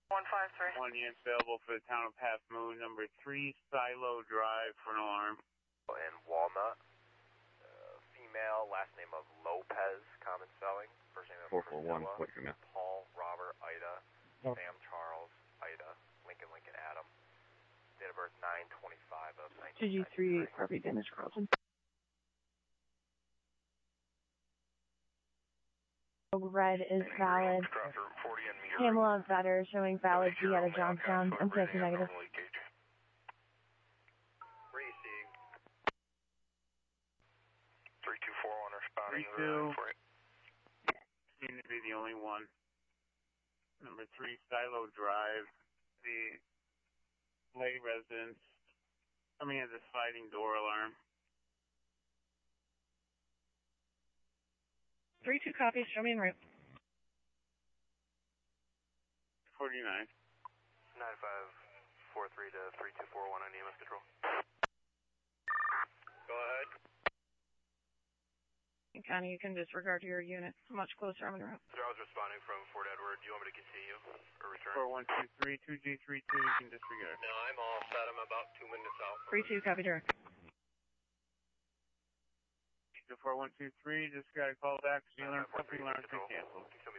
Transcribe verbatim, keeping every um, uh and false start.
one five three. One unit available for the town of Half Moon, number three, Silo Drive for an alarm. In Walnut, uh, female, last name of Lopez, common spelling. First name of four four one, Priscilla, wait for me. Paul, Robert, Ida, Oh. Sam, Charles, Ida, Lincoln, Lincoln, Adam. Date of birth nine twenty-five of G G three, property damage, Carlton. Red is valid. Pamela Vetter showing valid B out of Johnstown. I'm checking negative. Received. three two four one responding. three two. Seem to be the only one. Number three, Silo Drive. The lay residence coming in the sliding door alarm. three two copies, show me en route. forty-nine. nine five four three to three two four one on E M S control. Go ahead. Connie, you can disregard your unit. Much closer, I'm en route. Sir, I was responding from Fort Edward. Do you want me to continue or return? four one two three, two G three two, you can disregard. No, I'm all set. I'm about two minutes out. three two, copy direct. four one two three, just got a call back. The alarm company alarm's been canceled.